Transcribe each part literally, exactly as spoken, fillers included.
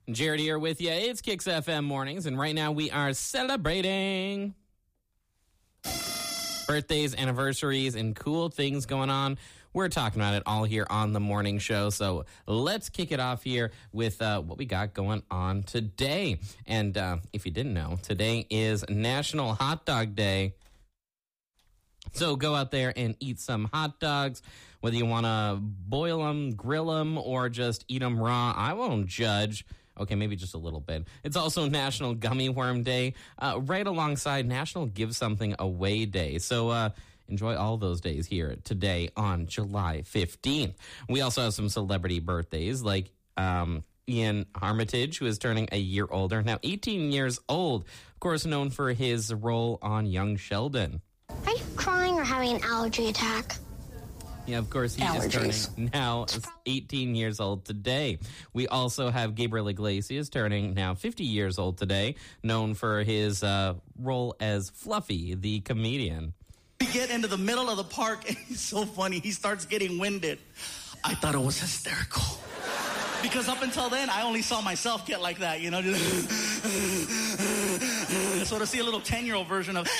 Jared here with you. It's Kicks F M Mornings, and right now we are celebrating birthdays, anniversaries, and cool things going on. We're talking about it all here on the morning show, so let's kick it off here with uh, what we got going on today. And uh, if you didn't know, today is National Hot Dog Day. So go out there and eat some hot dogs, whether you want to boil them, grill them, or just eat them raw. I won't judge. Okay, maybe just a little bit. It's also National Gummy Worm Day, uh, right alongside National Give Something Away Day. So uh, enjoy all those days here today on July fifteenth. We also have some celebrity birthdays like um, Ian Armitage, who is turning a year older, now eighteen years old, of course known for his role on Young Sheldon. Are you crying or having an allergy attack? Yeah, of course, he's Allergies. just turning now eighteen years old today. We also have Gabriel Iglesias turning now fifty years old today, known for his uh, role as Fluffy, the comedian. We get into the middle of the park, and he's so funny. He starts getting winded. I thought it was hysterical. Because up until then, I only saw myself get like that, you know? Just so to see a little ten-year-old version of...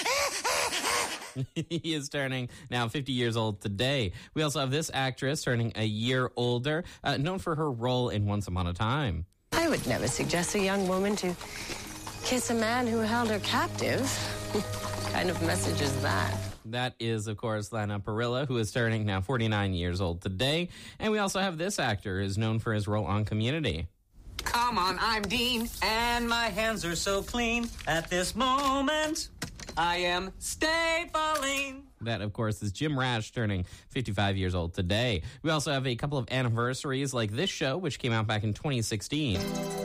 He is turning now fifty years old today. We also have this actress turning a year older, uh, known for her role in Once Upon a Time. I would never suggest a young woman to kiss a man who held her captive. What kind of message is that? That is, of course, Lana Parrilla, who is turning now forty-nine years old today. And we also have this actor who is known for his role on Community. Come on, I'm Dean, and my hands are so clean. At this moment, I am stapling. That, of course, is Jim Rash turning fifty-five years old today. We also have a couple of anniversaries like this show, which came out back in twenty sixteen.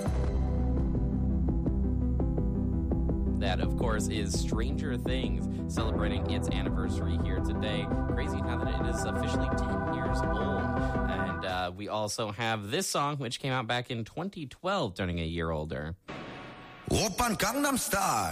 That, of course, is Stranger Things, celebrating its anniversary here today. Crazy now that it is officially ten years old. And uh, we also have this song, which came out back in twenty twelve, turning a year older. Oppan Gangnam Style.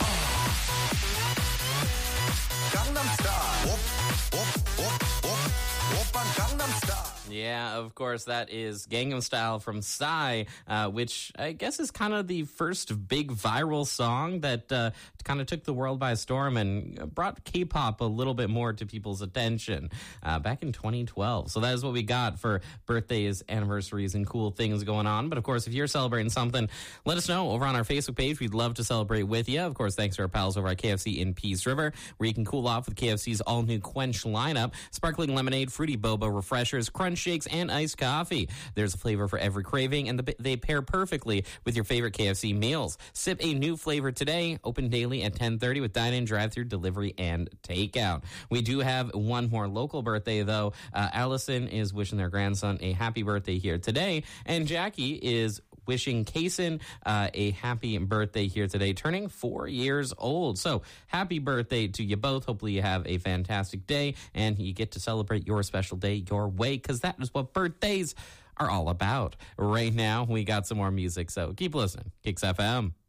Gangnam Style. Op, op, op, op. Oppan Gangnam Style. Yeah, of course, that is Gangnam Style from Psy, uh, which I guess is kind of the first big viral song that uh, kind of took the world by storm and brought K-pop a little bit more to people's attention uh, back in twenty twelve. So that is what we got for birthdays, anniversaries, and cool things going on. But of course, if you're celebrating something, let us know over on our Facebook page. We'd love to celebrate with you. Of course, thanks to our pals over at K F C in Peace River, where you can cool off with K F C's all-new Quench lineup, sparkling lemonade, fruity boba, refreshers, crunch shakes, and iced coffee. There's a flavor for every craving, and the, they pair perfectly with your favorite K F C meals. Sip a new flavor today, open daily at ten thirty with dine-in, drive-thru, delivery, and takeout. We do have one more local birthday, though. Uh, Allison is wishing their grandson a happy birthday here today, and Jackie is wishing Kaysen uh, a happy birthday here today, turning four years old. So happy birthday to you both. Hopefully you have a fantastic day and you get to celebrate your special day your way, because that is what birthdays are all about. Right now, we got some more music, so keep listening. Kicks F M.